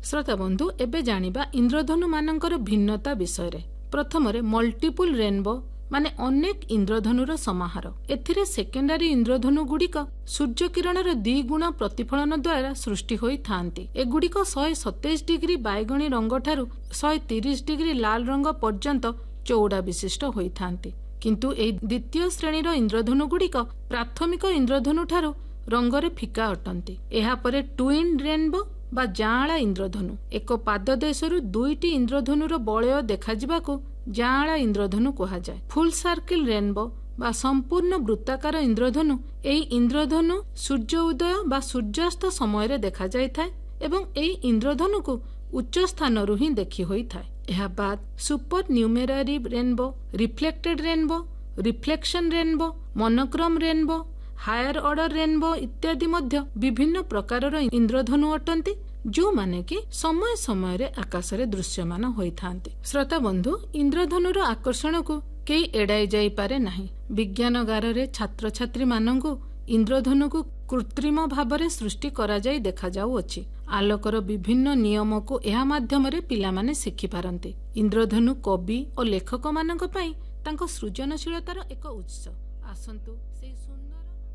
श्रोता बंधु एबे जानिबा इंद्रधनु मानकर भिन्नता विषय। प्रथमरे मल्टीपुल रेनबो माने अनेक इंद्रधनुर समाहार। एथिरे सेकेंडरी इंद्रधनु गुड़िक सूर्य किरणर 2 गुण प्रतिफलन द्वारा सृष्टि होई थांती। एगुड़िक 127 डिग्री बैगणी रंग ठारू 130 डिग्री लाल रंग पर्यंत चौड़ा विशिष्ट होई थांती। किंतु एई द्वितीय श्रेणीर इंद्रधनु गुड़िक प्राथमिक इंद्रधनु ठारू रंगरे फिका अटंती। एहा परे ट्विन रेनबो बा जांला इंद्रधनु। एक पाद देशरू 2टी इंद्रधनुर बलय देखाजिबाकू जांला इंद्रधनु कहा जाए। फुल सर्किल रेनबो बा संपूर्ण वृत्ताकार इंद्रधनु एई इंद्रधनु सूर्य उदय बा सूर्यास्त समय रे देखा जाय थाए एवं एई इंद्रधनु को उच्च स्थान रु ही देखि होई थाए। एहा बाद super न्यूमेरारी rainbow, reflected rainbow, reflection rainbow, monochrome rainbow, higher order rainbow इत्यादि मध्य विभिन्न प्रकारर इंद्रधनु अटंती जो माने कि समय समय रे आकाश रे दृश्यमान होई थांती। श्रोता बंधु इंद्रधनुर आकर्षण को केई एड़ाई जाई पारे नाही। विज्ञानगार रे छात्र छात्री मानंकु इंद्रधनु को कृत्रिम भाबरे सृष्टि करा जाई देखा जाउ अछि। आलोकर विभिन्न नियम को एहा माध्यम रे पिला माने शिखि पारंती। इंद्रधनु कवि और लेखक मानक पई तांको सृजनशीलतार एक उत्स। आसंतु से सुंदर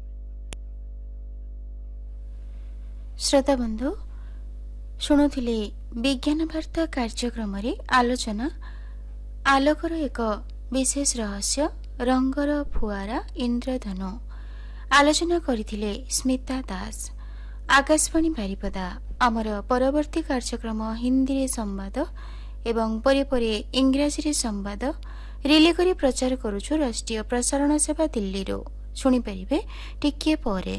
श्रोता बंधु शुणुथिले विज्ञान वार्ता कार्यक्रम रे आलोचना आलोकर एक विशेष रहस्य रंगर फुआरा इंद्रधनु। आलोचना करथिले स्मिता दास। आकाशवाणी बारिपदा। आमर परवर्ती कार्यक्रम हिंदी रे संवाद एवं परे परे इंग्राजी रे संवाद रिले करी प्रचार करूछु राष्ट्रीय प्रसारण सेवा दिल्ली रो। सुनि परिबे टिके परे।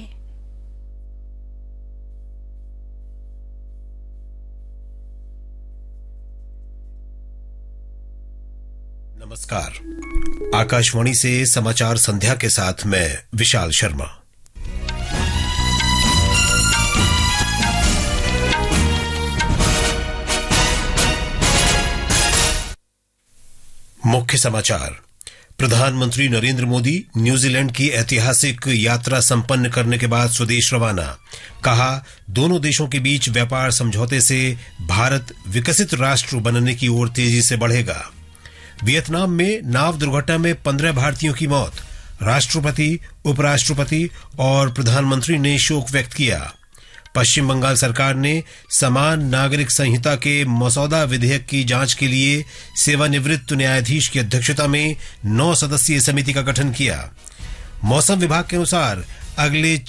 नमस्कार। आकाशवाणी से समाचार संध्या के साथ मैं विशाल शर्मा। मुख्य समाचार। प्रधानमंत्री नरेंद्र मोदी न्यूजीलैंड की ऐतिहासिक यात्रा संपन्न करने के बाद स्वदेश रवाना। कहा, दोनों देशों के बीच व्यापार समझौते से भारत विकसित राष्ट्र बनने की ओर तेजी से बढ़ेगा। वियतनाम में नाव दुर्घटना में 15 भारतीयों की मौत। राष्ट्रपति, उपराष्ट्रपति और प्रधानमंत्री ने शोक व्यक्त किया। पश्चिम बंगाल सरकार ने समान नागरिक संहिता के मसौदा विधेयक की जांच के लिए सेवानिवृत्त न्यायाधीश की अध्यक्षता में 9 सदस्यीय समिति का गठन किया। मौसम विभाग के अनुसार अगले